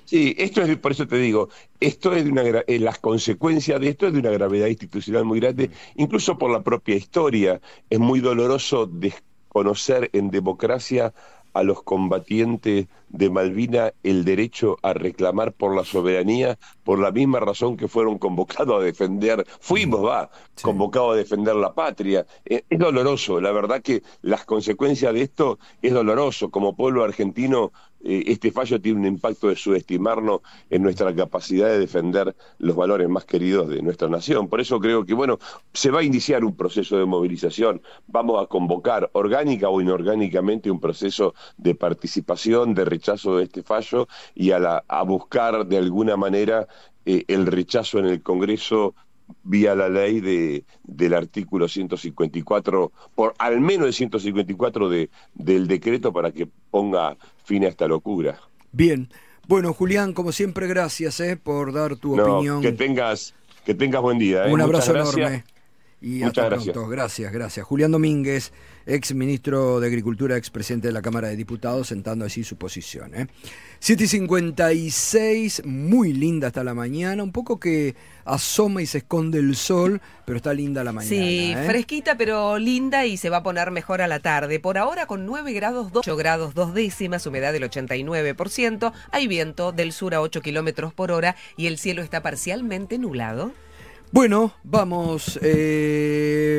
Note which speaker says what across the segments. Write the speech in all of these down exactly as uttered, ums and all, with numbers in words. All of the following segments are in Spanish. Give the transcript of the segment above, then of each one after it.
Speaker 1: Sí, esto es, por eso te digo, esto es de una, gra- eh, las consecuencias de esto es de una gravedad institucional muy grande, incluso por la propia historia. Es muy doloroso desconocer en democracia a los combatientes de Malvina el derecho a reclamar por la soberanía, por la misma razón que fueron convocados a defender,
Speaker 2: Ujú.
Speaker 1: fuimos, va,
Speaker 2: Sí.
Speaker 1: convocados a defender la patria. Eh, es doloroso, la verdad que las consecuencias de esto es doloroso. Como pueblo argentino, eh, este fallo tiene un impacto de subestimarnos en nuestra capacidad de defender los valores más queridos de nuestra nación. Por eso creo que, bueno, se va a iniciar un proceso de movilización, vamos a convocar orgánica o inorgánicamente un proceso de participación, de rechazo de este fallo y a, la, a buscar de alguna manera eh, el rechazo en el Congreso vía la ley de, del artículo ciento cincuenta y cuatro, por al menos el ciento cincuenta y cuatro de, del decreto para que ponga fin a esta locura.
Speaker 2: Bien. Bueno, Julián, como siempre, gracias eh, por dar tu
Speaker 1: No, que
Speaker 2: opinión.
Speaker 1: tengas, que tengas buen día, ¿eh?
Speaker 2: Un
Speaker 1: Muchas
Speaker 2: abrazo
Speaker 1: gracias,
Speaker 2: enorme y
Speaker 1: muchas
Speaker 2: hasta
Speaker 1: gracias.
Speaker 2: pronto. Gracias, gracias. Julián Domínguez, ex ministro de Agricultura, ex presidente de la Cámara de Diputados, sentando así su posición. ¿eh? siete y cincuenta y seis, muy linda hasta la mañana, un poco que asoma y se esconde el sol, pero está linda la mañana.
Speaker 3: Sí,
Speaker 2: ¿eh?
Speaker 3: fresquita pero linda y se va a poner mejor a la tarde. Por ahora con nueve grados, ocho grados dos décimas, humedad del ochenta y nueve por ciento, hay viento del sur a ocho kilómetros por hora y el cielo está parcialmente nublado.
Speaker 2: Bueno, vamos, eh,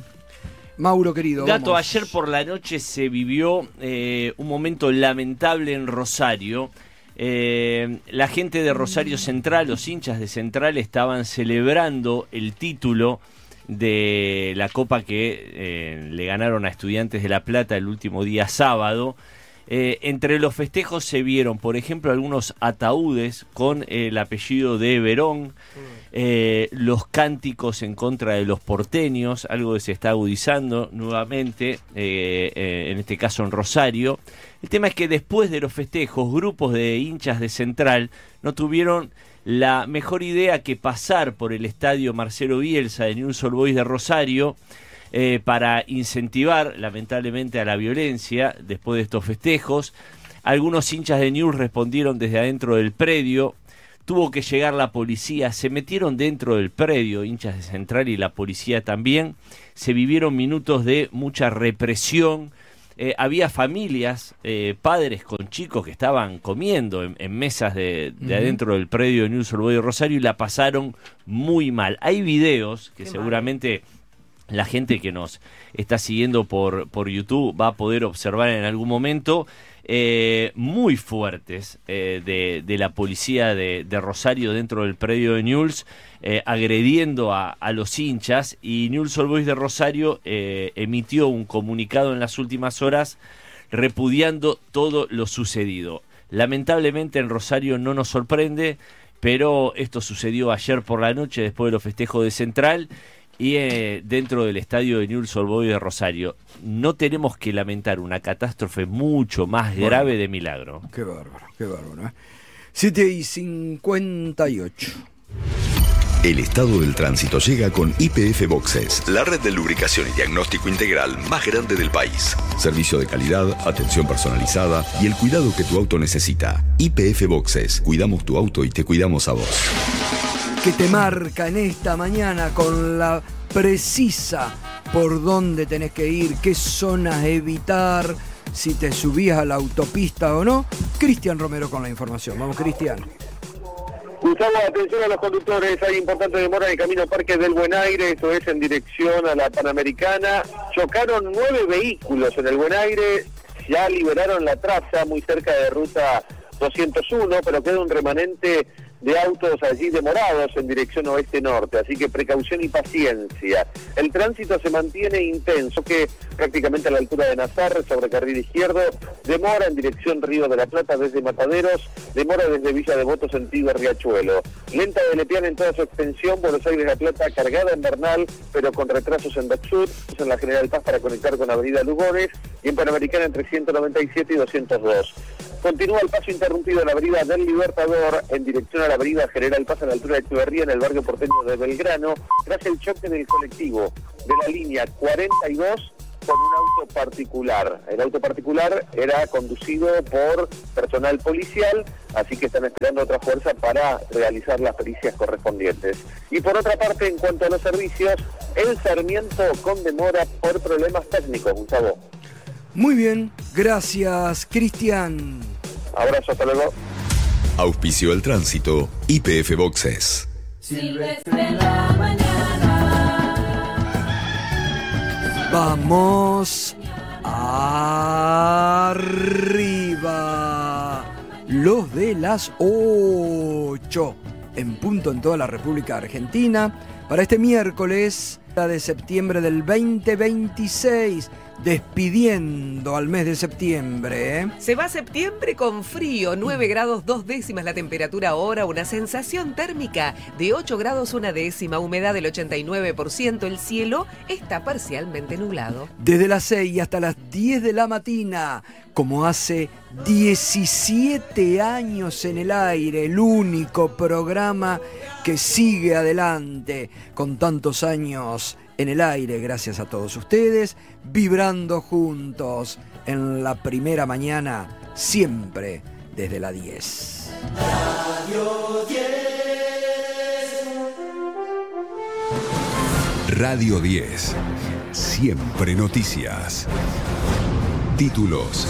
Speaker 2: Mauro querido.
Speaker 4: Gato,
Speaker 2: vamos.
Speaker 4: ayer por la noche se vivió eh, un momento lamentable en Rosario. Eh, la gente de Rosario Central, los hinchas de Central, estaban celebrando el título de la copa que eh, le ganaron a Estudiantes de La Plata el último día sábado. Eh, entre los festejos se vieron, por ejemplo, algunos ataúdes con el apellido de Verón, eh, los cánticos en contra de los porteños, algo que se está agudizando nuevamente, eh, eh, en este caso en Rosario. El tema es que después de los festejos, grupos de hinchas de Central no tuvieron la mejor idea que pasar por el estadio Marcelo Bielsa de Newell's Old Boys de Rosario, Eh, para incentivar lamentablemente a la violencia después de estos festejos. Algunos hinchas de Newell's respondieron desde adentro del predio, tuvo que llegar la policía, se metieron dentro del predio, hinchas de Central y la policía también, se vivieron minutos de mucha represión. Eh, había familias, eh, padres con chicos que estaban comiendo en, en mesas de, de uh-huh. adentro del predio de Newell's Old Boys de Rosario y la pasaron muy mal. Hay videos que Qué seguramente mal. La gente que nos está siguiendo por, por YouTube va a poder observar en algún momento, eh, muy fuertes eh, de, de la policía de, de Rosario dentro del predio de Newell's, eh, agrediendo a, a los hinchas, y Newell's Old Boys de Rosario eh, emitió un comunicado en las últimas horas repudiando todo lo sucedido. Lamentablemente en Rosario no nos sorprende, pero esto sucedió ayer por la noche después de los festejos de Central y eh, dentro del estadio de Newell's Old Boys de Rosario. No tenemos que lamentar una catástrofe mucho más bueno, grave de milagro.
Speaker 2: Qué bárbaro, qué bárbaro. ¿eh? siete y cincuenta y ocho.
Speaker 5: El estado del tránsito llega con Y P F Boxes, la red de lubricación y diagnóstico integral más grande del país. Servicio de calidad, atención personalizada y el cuidado que tu auto necesita. Y P F Boxes, cuidamos tu auto y te cuidamos a vos.
Speaker 2: Que te marca en esta mañana con la precisa por dónde tenés que ir, qué zonas evitar, si te subías a la autopista o no. Cristian Romero con la información. Vamos, Cristian.
Speaker 6: Gustavo, atención a los conductores, hay importante demora en el camino Parque del Buen Aire, esto es en dirección a la Panamericana. Chocaron nueve vehículos en el Buen Aire, ya liberaron la traza muy cerca de ruta doscientos uno, pero queda un remanente de autos allí demorados en dirección oeste-norte, así que precaución y paciencia. El tránsito se mantiene intenso, que prácticamente a la altura de Nazar, sobre carril izquierdo, demora en dirección Río de la Plata desde Mataderos, demora desde Villa Devoto sentido Riachuelo. Lenta de Lepiana en toda su extensión, Buenos Aires-La Plata, cargada en Bernal, pero con retrasos en Dock Sud, en la General Paz para conectar con Avenida Lugones, y en Panamericana entre ciento noventa y siete y doscientos dos. Continúa el paso interrumpido en la avenida del Libertador en dirección a la avenida General Paz a la altura de Echeverría en el barrio porteño de Belgrano, tras el choque del colectivo de la línea cuarenta y dos con un auto particular. El auto particular era conducido por personal policial, así que están esperando otra fuerza para realizar las pericias correspondientes. Y por otra parte, en cuanto a los servicios, el Sarmiento con demora por problemas técnicos, Gustavo.
Speaker 2: Muy bien, gracias, Cristian.
Speaker 6: Abrazo, hasta luego.
Speaker 5: Auspició el tránsito Y P F Boxes.
Speaker 7: Silvestre en la mañana.
Speaker 2: Vamos arriba. Los de las ocho en punto en toda la República Argentina para este miércoles de septiembre del veinte veintiséis. Despidiendo al mes de septiembre, ¿eh?
Speaker 3: Se va septiembre con frío, nueve grados dos décimas la temperatura ahora, una sensación térmica de ocho grados una décima, humedad del ochenta y nueve por ciento, el cielo está parcialmente nublado.
Speaker 2: Desde las seis hasta las diez de la mañana, como hace diecisiete años en el aire, el único programa que sigue adelante con tantos años en el aire, gracias a todos ustedes, vibrando juntos en la primera mañana, siempre desde la diez.
Speaker 7: Radio diez.
Speaker 5: Radio diez. Siempre noticias. Títulos.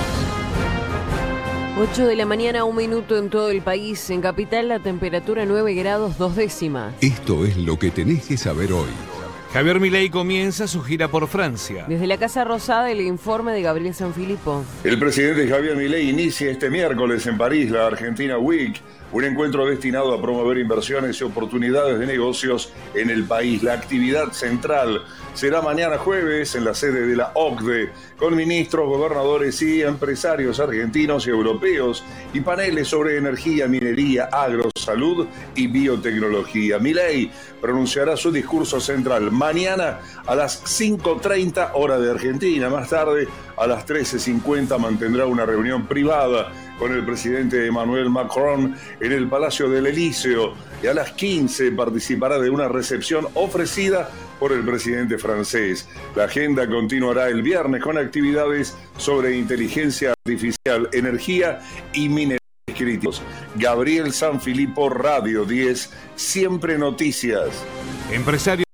Speaker 8: ocho de la mañana, un minuto en todo el país. En Capital, la temperatura nueve grados dos décimas.
Speaker 5: Esto es lo que tenés que saber hoy.
Speaker 9: Javier Milei comienza su gira por Francia.
Speaker 8: Desde la Casa Rosada, el informe de Gabriel Sanfilippo.
Speaker 10: El presidente Javier Milei inicia este miércoles en París la Argentina Week, un encuentro destinado a promover inversiones y oportunidades de negocios en el país. La actividad central será mañana jueves en la sede de la O C D E, con ministros, gobernadores y empresarios argentinos y europeos, y paneles sobre energía, minería, agro, salud y biotecnología. Milei pronunciará su discurso central mañana a las cinco treinta hora de Argentina. Más tarde, a las trece cincuenta, mantendrá una reunión privada con el presidente Emmanuel Macron en el Palacio del Elíseo, y a las quince participará de una recepción ofrecida por el presidente francés. La agenda continuará el viernes con actividades sobre inteligencia artificial, energía y minería. Críticos. Gabriel Sanfilippo, Radio diez, siempre noticias.
Speaker 9: Empresario